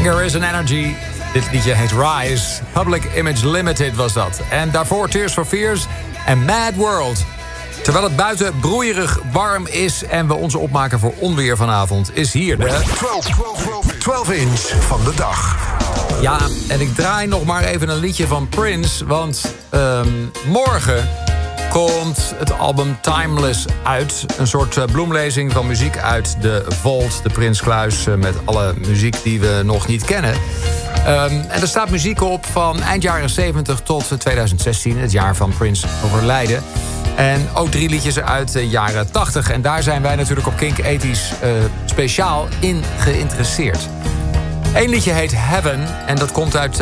Anger is an Energy. Dit liedje heet Rise. Public Image Limited was dat. En daarvoor Tears for Fears en Mad World. Terwijl het buiten broeierig warm is en we onze opmaken voor onweer vanavond, is hier de 12 inch van de dag. Ja, en ik draai nog maar even een liedje van Prince, want morgen komt het album Timeless uit. Een soort bloemlezing van muziek uit de Vault, de Prinskluis, met alle muziek die we nog niet kennen. En er staat muziek op van eind jaren 70 tot 2016, het jaar van Prince overlijden. En ook 3 liedjes uit de jaren 80. En daar zijn wij natuurlijk op Kink 80's speciaal in geïnteresseerd. Eén liedje heet Heaven en dat komt uit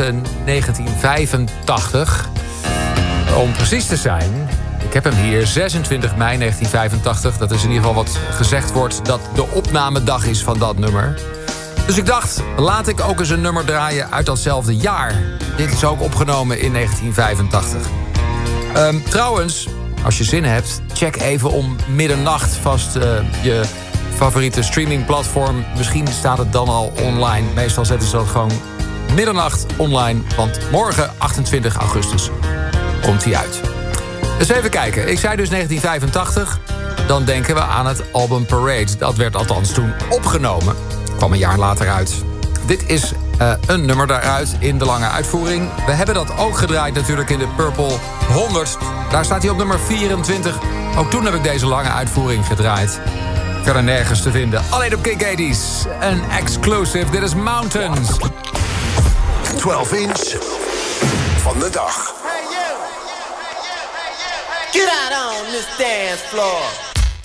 1985. Om precies te zijn, ik heb hem hier, 26 mei 1985. Dat is in ieder geval wat gezegd wordt dat de opnamedag is van dat nummer. Dus ik dacht, laat ik ook eens een nummer draaien uit datzelfde jaar. Dit is ook opgenomen in 1985. Trouwens, als je zin hebt, check even om middernacht vast je favoriete streamingplatform. Misschien staat het dan al online. Meestal zetten ze dat gewoon middernacht online. Want morgen, 28 augustus, komt hij uit. Dus even kijken. Ik zei dus 1985. Dan denken we aan het album Parade. Dat werd althans toen opgenomen. Kwam een jaar later uit. Dit is een nummer daaruit in de lange uitvoering. We hebben dat ook gedraaid natuurlijk in de Purple 100. Daar staat hij op nummer 24. Ook toen heb ik deze lange uitvoering gedraaid. Verder nergens te vinden. Alleen op Kink 80's. Een exclusive. Dit is Mountains. 12 inch van de dag. Get out on this dance floor.